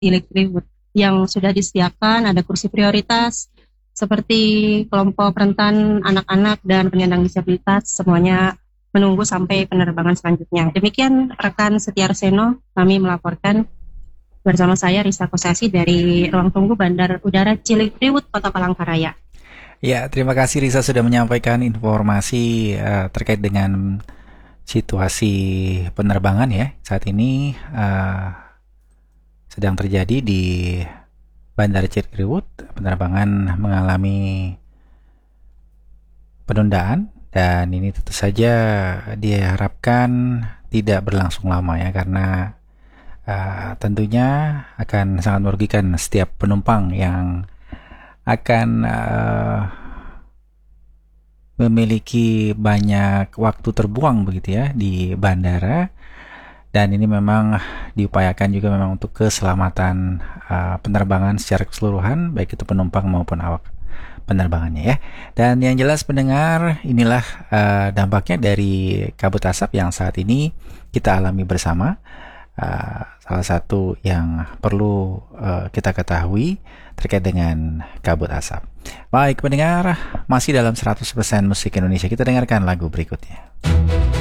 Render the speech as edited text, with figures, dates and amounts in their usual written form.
Cilikriwut yang sudah disediakan, ada kursi prioritas seperti kelompok rentan, anak-anak, dan penyandang disabilitas, semuanya menunggu sampai penerbangan selanjutnya. Demikian rekan Setia Arseno, kami melaporkan bersama saya Risa Kosasi dari Ruang Tunggu Bandar Udara Cilikriwut, Kota Palangkaraya. Ya, terima kasih Risa sudah menyampaikan informasi terkait dengan situasi penerbangan ya. Saat ini sedang terjadi di Bandara Cilikriwut, penerbangan mengalami penundaan dan ini tentu saja diharapkan tidak berlangsung lama ya, karena tentunya akan sangat merugikan setiap penumpang yang akan memiliki banyak waktu terbuang begitu ya di bandara, dan ini memang diupayakan juga memang untuk keselamatan penerbangan secara keseluruhan, baik itu penumpang maupun awak penerbangannya ya. Dan yang jelas pendengar, inilah dampaknya dari kabut asap yang saat ini kita alami bersama. Salah satu yang perlu kita ketahui terkait dengan kabut asap. Baik pendengar, masih dalam 100% musik Indonesia, kita dengarkan lagu berikutnya.